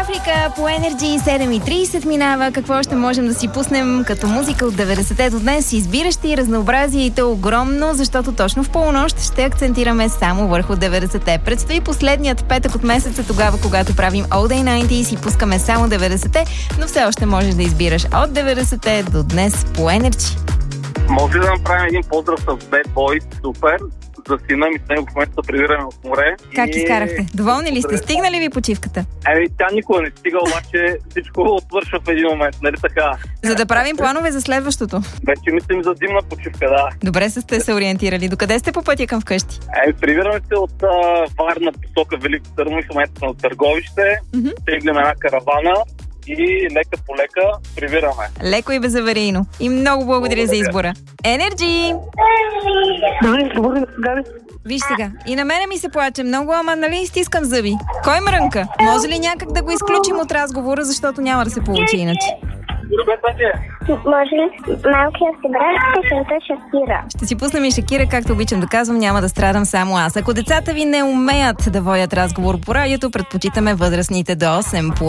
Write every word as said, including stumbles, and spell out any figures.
Африка по Енерджи, седем и трийсет минава. Какво ще можем да си пуснем като музика от деветдесетте до днес? Избиращи и разнообразие и то огромно, защото точно в полунощ ще акцентираме само върху деветдесетте. Предстои последният петък от месеца, тогава когато правим All Day деветдесетте и пускаме само деветдесетте, но все още можеш да избираш от деветдесетте до днес по Енерджи. Може да направим един поздрав с Bad Boys, супер. За сина ми, с него в момента се прибираме от море. Как и... изкарахте? Доволни ли сте? Стигна ли ви почивката? Еми, тя никога не стига, обаче всичко отвършва в един момент, нали така? За да правим планове за следващото. Вече мислим за зимна почивка, да. Добре се сте се ориентирали. Докъде сте по пътя към вкъщи? Еми, прибираме се от а, Варна посока Велико Търново и в момента на Търговище. Mm-hmm. Теглим една каравана и лека по лека прибираме. Леко и безаварийно. И много благодаря, благодаря. за избора. Енерджи! Добре, добре, Габи. Виж сега, и на мене ми се плаче много, ама нали стискам зъби. Кой мрънка? Може ли някак да го изключим от разговора, защото няма да се получи иначе? Може ли малкият си брат песента Шакира? Ще си пуснем и Шакира, както обичам да казвам, няма да страдам само аз. Ако децата ви не умеят да водят разговор по радиото, предпочитаме възрастните до осем.